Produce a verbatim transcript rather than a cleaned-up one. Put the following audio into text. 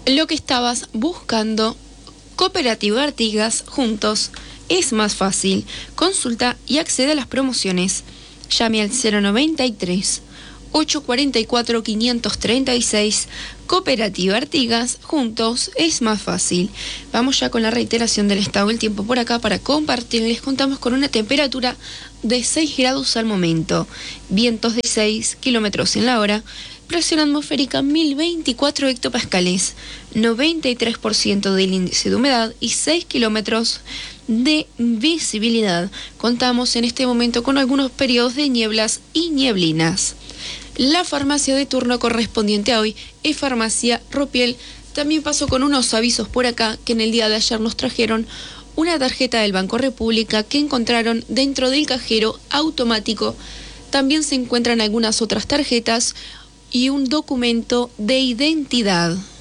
lo que estabas buscando. Cooperativa Artigas, juntos es más fácil. Consulta y accede a las promociones. Llame al cero noventa y tres, ochocientos cuarenta y cuatro, quinientos treinta y seis. Cooperativa Artigas, juntos es más fácil. Vamos ya con la reiteración del estado del tiempo por acá para compartirles. Contamos con una temperatura de seis grados al momento, vientos de seis kilómetros en la hora, presión atmosférica mil veinticuatro hectopascales, noventa y tres por ciento del índice de humedad y seis kilómetros de visibilidad. Contamos en este momento con algunos periodos de nieblas y nieblinas. La farmacia de turno correspondiente a hoy es Farmacia Ropiel. También pasó con unos avisos por acá que en el día de ayer nos trajeron una tarjeta del Banco República que encontraron dentro del cajero automático. También se encuentran algunas otras tarjetas y un documento de identidad.